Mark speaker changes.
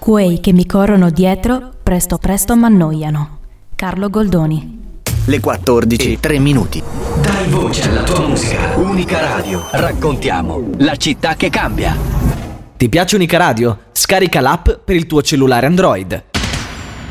Speaker 1: Quei che mi corrono dietro, presto presto m'annoiano. Carlo Goldoni.
Speaker 2: Le 14, 3 minuti.
Speaker 3: Dai voce alla tua musica. Unica Radio. Raccontiamo la città che cambia.
Speaker 4: Ti piace Unica Radio? Scarica l'app per il tuo cellulare Android.